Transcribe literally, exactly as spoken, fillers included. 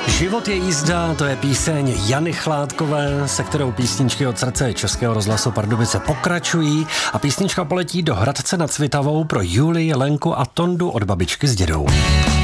Život je jízda, to je píseň Jany Chládkové, se kterou písničky od srdce Českého rozhlasu Pardubice pokračují a písnička poletí do Hradce nad Svitavou pro Julii, Lenku a Tondu od babičky s dědou.